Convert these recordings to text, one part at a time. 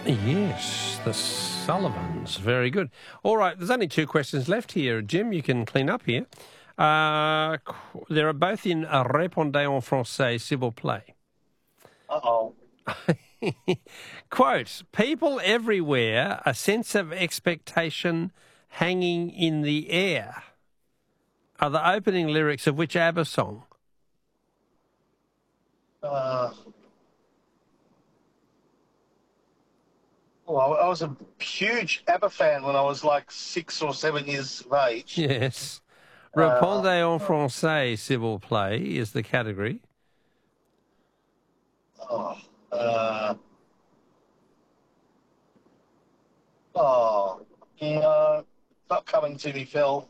Yes, the Sullivans. Very good. All right, there's only two questions left here. Jim, you can clean up here. They're both in Répondez en français, s'il vous plaît. Uh-oh. Quote, people everywhere, a sense of expectation hanging in the air, are the opening lyrics of which ABBA song? Well, I was a huge ABBA fan when I was like 6 or 7 years of age. Yes. Répondez en français, s'il vous plaît, is the category. Not coming to me, Phil.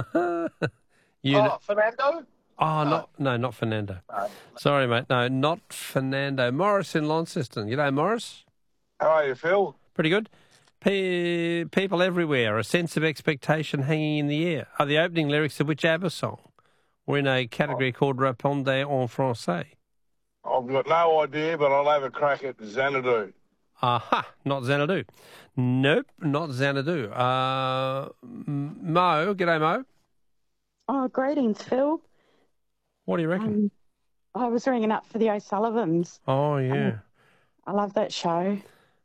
Fernando? Not Fernando. No. Sorry, mate. No, not Fernando. Morris in Launceston. G'day, Morris. How are you, Phil? Pretty good. People everywhere, a sense of expectation hanging in the air, are the opening lyrics of which ABBA song? We're in a category called Répondez en français. I've got no idea, but I'll have a crack at Xanadu. Aha, not Xanadu. Nope, not Xanadu. Mo, g'day, Mo. Oh, greetings, Phil. What do you reckon? I was ringing up for the O'Sullivans. Oh, yeah. I love that show.